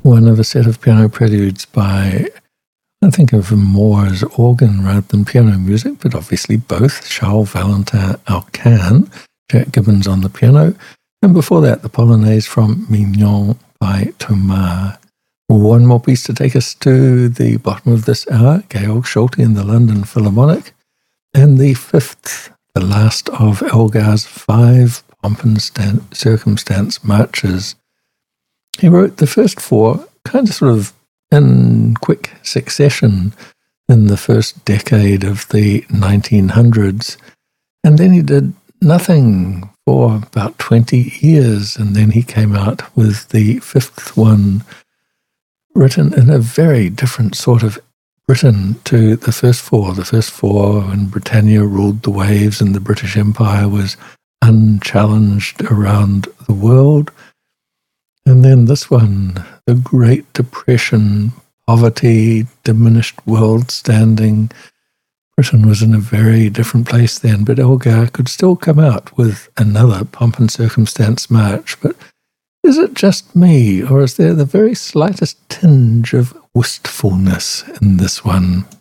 one of a set of piano preludes by, I think of them more as organ rather than piano music, but obviously both. Charles Valentin Alcan, Jack Gibbons on the piano, and before that, the Polonaise from Mignon by Thomas. One more piece to take us to the bottom of this hour, Georg Solti and the London Philharmonic, and the fifth, the last of Elgar's 5 pomp and circumstance marches. He wrote the first 4 kind of sort of in quick succession in the first decade of the 1900s, and then he did nothing for about 20 years, and then he came out with the 5th one, written in a very different sort of Britain to the first 4. The first 4, when Britannia ruled the waves and the British Empire was unchallenged around the world. And then this one, the Great Depression, poverty, diminished world standing. Britain was in a very different place then, but Elgar could still come out with another pomp and circumstance march. But is it just me, or is there the very slightest tinge of wistfulness in this one?